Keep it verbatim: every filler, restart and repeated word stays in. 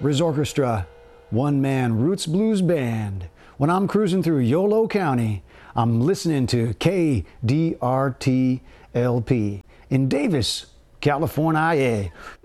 Riz Orchestra, one man roots blues band. When I'm cruising through Yolo County, I'm listening to K D R T L P in Davis, California.